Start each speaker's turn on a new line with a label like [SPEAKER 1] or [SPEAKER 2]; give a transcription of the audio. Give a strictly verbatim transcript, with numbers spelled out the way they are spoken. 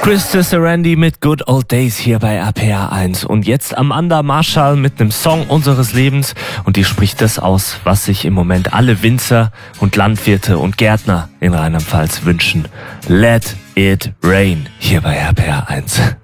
[SPEAKER 1] Krista Serendi mit Good Old Days hier bei R P R eins. Und jetzt Amanda Marshall mit einem Song unseres Lebens. Und die spricht das aus, was sich im Moment alle Winzer und Landwirte und Gärtner in Rheinland-Pfalz wünschen. Let it rain hier bei R P R eins.